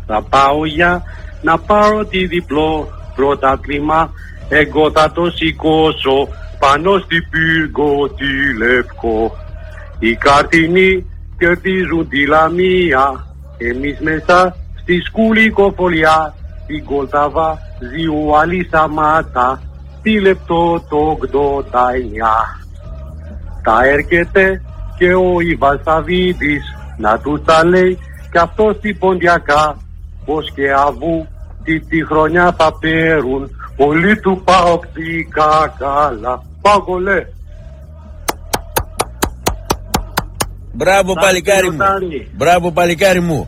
Θα πάω για να πάρω τη διπλό πρωτάθλημα. Εγώ θα το σηκώσω πάνω στην πύργο τη Λευκό. Οι καρτινοί κερδίζουν τη Λαμία. Εμείς μέσα στη σκουλικοφολιά. Την Κολταβά ζίου άλλη Σαμάτα. Τη λεπτό το 89. Θα έρχεται και ο Ιβασαβίδης να του τα λέει κι αυτό στην Ποντιακά. Πως και αβού τη χρονιά θα παίρουν όλοι του παοκτικά καλά. Παγκολέ. Μπράβο παλικάρι μου. Μπράβο παλικάρι μου.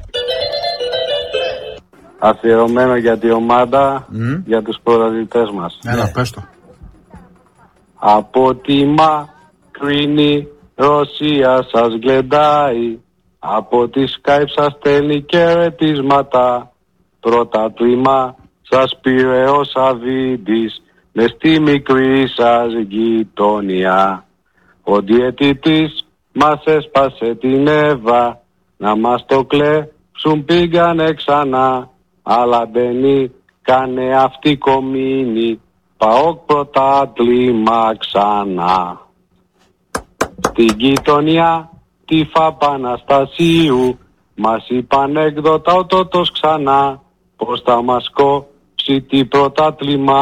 Αφιερωμένο για τη ομάδα, για τους πρωταθλητές μας. Έλα, πες το. Από τη μακρινή Ρωσία σας γλεντάει, από τη Skype σας στέλνει χαιρετίσματα. Πρωτάθλημα σας πήρε ο Σαββίδης μες στη μικρή σας γειτονιά. Ο διαιτητής μας έσπασε την Εύα, να μας το κλέψουν πήγανε ξανά. Αλλά μπαίνει κάνε αυτή κομίνη, ΠΑΟΚ πρωτάθλημα ξανά. Στην γειτονιά τη Φαπαναστασίου μας είπαν έκδοτα ο τότος ξανά, πως θα μας κόψει τι πρωτάθλημα.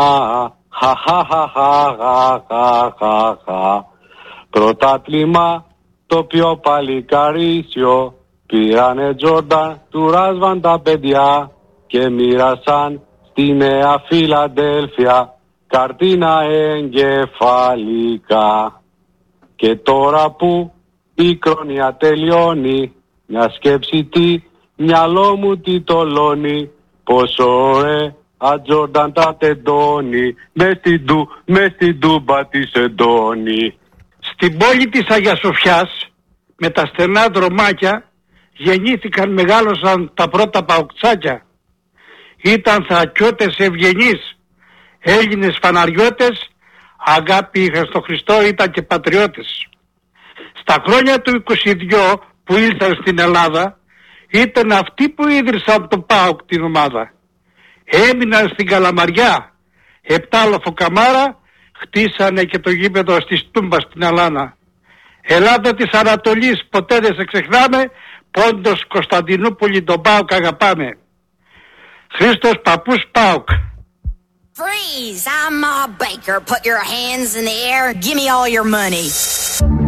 Χαχαχαχαχαχαχαχα. Πρωτάθλημα το πιο παλικαρίσιο, πήρανε Τζόρνταν του Ράσβαν τα παιδιά και μοίρασαν στη Νέα Φιλαδέλφια καρτίνα εγκεφαλικά. Και τώρα που η κρόνια τελειώνει, μια σκέψη τι μυαλό μου τι τολώνει, πόσο ωραία Τζόρνταν τα τεντώνει μες στην Τούμπα της εντώνει. Στην πόλη της Αγίας Σοφιάς με τα στενά δρομάκια γεννήθηκαν, μεγάλωσαν τα πρώτα παοκτσάκια. Ήταν θακιώτες ευγενείς, Έλληνες φαναριώτες, αγάπη είχαν στο Χριστό, ήταν και πατριώτες. Στα χρόνια του 22 που ήλθαν στην Ελλάδα, ήταν αυτοί που ίδρυσαν το ΠΑΟΚ την ομάδα. Έμειναν στην Καλαμαριά, 7 λοφοκαμάρα, χτίσανε και το γήπεδο στη Τούμπα στην Αλάνα. Ελλάδα της Ανατολής, ποτέ δεν σε ξεχνάμε, Πόντος Κωνσταντινούπολη, τον ΠΑΟΚ αγαπάμε. Χρήστος Παππούς ΠΑΟΚ. Freeze! I'm Ma Baker. Put your hands in the air. Give me all your money.